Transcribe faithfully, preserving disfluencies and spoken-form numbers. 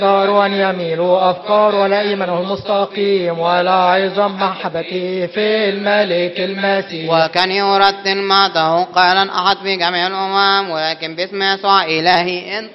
وأن يميلوا أفكار ولا إيمانه المستقيم ولا عظم محبته في الملك المسيح. وكان يرتل معته قائلا أحد في جميع الأمم ولكن باسم يسوع إلهي